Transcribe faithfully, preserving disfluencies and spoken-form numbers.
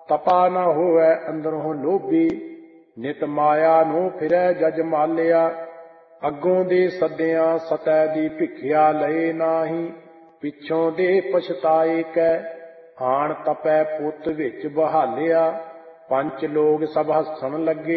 ਤਪਾ ਨਾ ਹੋਵੈ ਅੰਦਰੋਂ ਲੋਭੀ, ਨਿਤ ਮਾਇਆ ਨੂੰ ਫਿਰੈ ਜਜ ਮਾਲਿਆ। ਅੱਗੋਂ ਦੇ ਸੱਦਿਆਂ ਸਤੈ ਦੀ ਭਿਖਿਆ ਲਏ ਨਾਹੀਂ, ਪਿੱਛੋਂ ਦੇ ਪਛਤਾਏ ਕੈ ਆਣ ਤਪੈ ਪੁੱਤ ਵਿੱਚ ਬਹਾਲਿਆ। ਪੰਚ ਲੋਕ ਸਭ ਹੱਸਣ ਲੱਗੇ